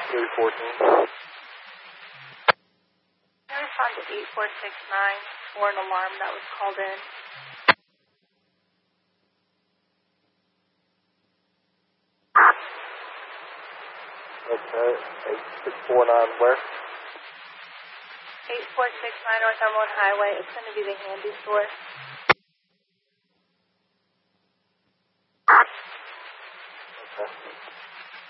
314. Can I respond to 8469 for an alarm that was called in? Okay, 8649 where? 8469 Northumberland Highway. It's going to be the Handy Store.